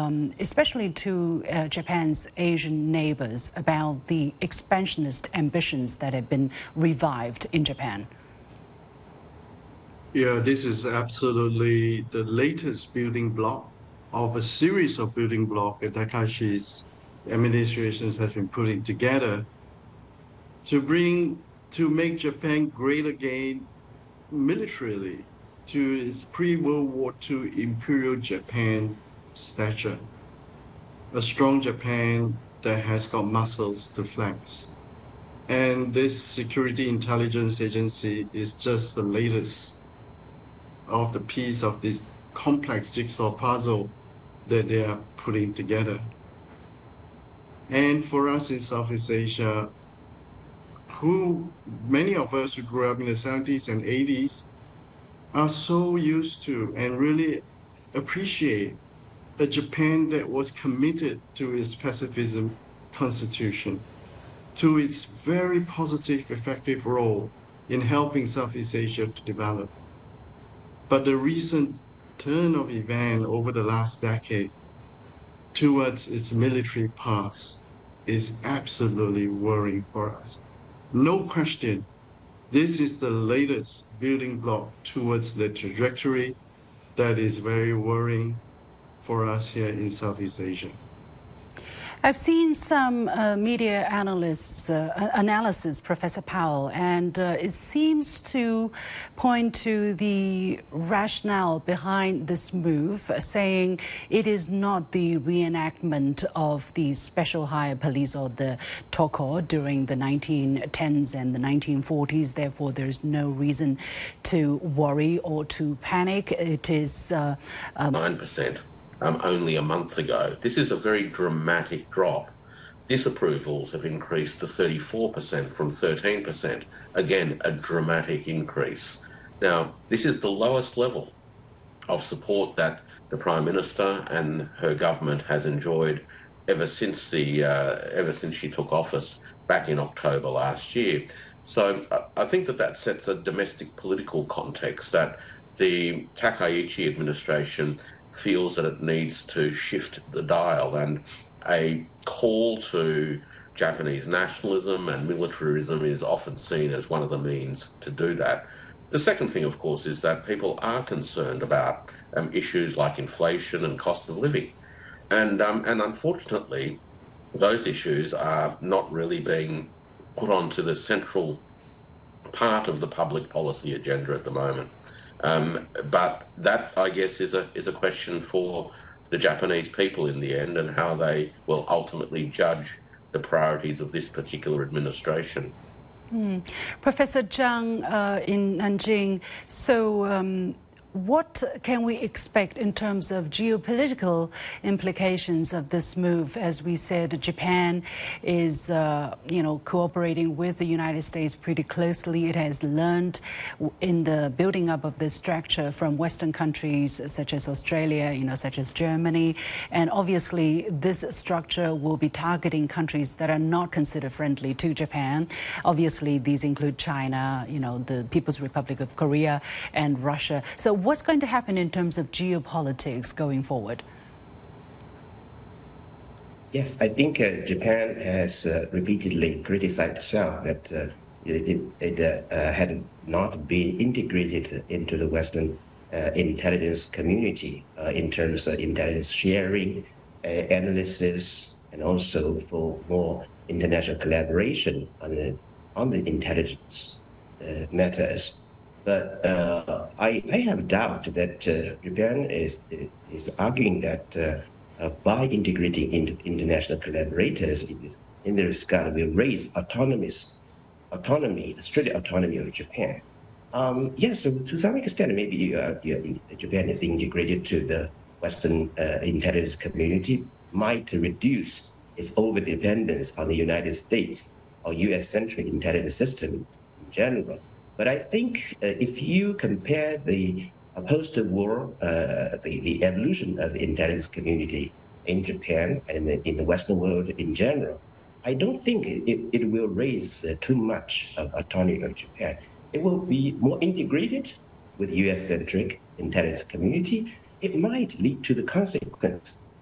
especially to Japan's Asian neighbors, about the expansionist ambitions that have been revived in Japan? Yeah, this is absolutely the latest building block of a series of building blocks that Takashi's administrations have been putting together to make Japan great again militarily to its pre-World War II Imperial Japan stature. A strong Japan that has got muscles to flex. And this Security Intelligence Agency is just the latest of the piece of this complex jigsaw puzzle that they are putting together. And for us in Southeast Asia, many of us who grew up in the 70s and 80s are so used to and really appreciate a Japan that was committed to its pacifism constitution, to its very positive, effective role in helping Southeast Asia to develop. But the recent turn of event over the last decade towards its military path is absolutely worrying for us. No question, this is the latest building block towards the trajectory that is very worrying for us here in Southeast Asia. I've seen some media analysts, analysis, Professor Powell, and it seems to point to the rationale behind this move, saying it is not the reenactment of the special higher police or the TOCO during the 1910s and the 1940s. Therefore, there's no reason to worry or to panic. It is 9%. Only a month ago. This is a very dramatic drop. Disapprovals have increased to 34% from 13%. Again, a dramatic increase. Now, this is the lowest level of support that the Prime Minister and her government has enjoyed ever since she took office back in October last year. So I think that sets a domestic political context that the Takaichi administration feels that it needs to shift the dial, and a call to Japanese nationalism and militarism is often seen as one of the means to do that. The second thing, of course, is that people are concerned about issues like inflation and cost of living. And unfortunately, those issues are not really being put onto the central part of the public policy agenda at the moment. But that, I guess, is a question for the Japanese people in the end, and how they will ultimately judge the priorities of this particular administration. Professor Zhang in Nanjing, so what can we expect in terms of geopolitical implications of this move? As we said, Japan is, cooperating with the United States pretty closely. It has learned in the building up of this structure from Western countries such as Australia, such as Germany. And obviously, this structure will be targeting countries that are not considered friendly to Japan. Obviously, these include China, the People's Republic of Korea and Russia. So what's going to happen in terms of geopolitics going forward? Yes, I think Japan has repeatedly criticized itself that it had not been integrated into the Western intelligence community in terms of intelligence sharing, analysis, and also for more international collaboration on the intelligence matters. But I have doubt that Japan is arguing that by integrating into international collaborators in this regard will raise autonomy, strict autonomy of Japan. Yes, so to some extent, maybe Japan is integrated to the Western intelligence community might reduce its over-dependence on the United States or US-centric intelligence system in general. But I think if you compare the post-war, the evolution of the intelligence community in Japan and in the Western world in general, I don't think it will raise too much of autonomy of Japan. It will be more integrated with US-centric intelligence community. It might lead to the consequence